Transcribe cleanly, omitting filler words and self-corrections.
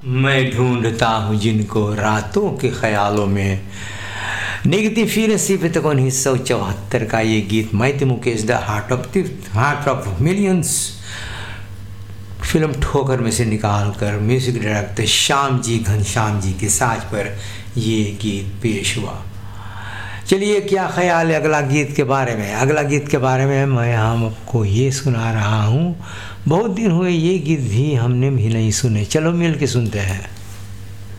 मैं ढूंढता हूँ जिनको रातों के ख्यालों में। निगती फिर 1974 का ये गीत मैं थे Mukesh the heart of millions film ठोकर में से निकाल कर म्यूजिक डायरेक्टर श्याम जी घनश्याम जी के साज पर ये गीत पेश हुआ। चलिए, क्या ख्याल है अगला गीत के बारे में? अगला गीत के बारे में मैं आपको ये सुना रहा हूँ, बहुत दिन हुए ये गीत भी हमने भी नहीं सुने, चलो मिल के सुनते हैं।